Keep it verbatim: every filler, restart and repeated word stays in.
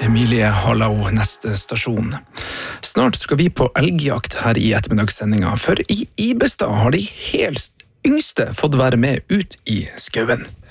Emilie Hallau, neste stasjon. Snart skal vi på elgjakt her i ettermiddagssendinga, for i Ibestad har de helt yngste fått være med ut i skauen.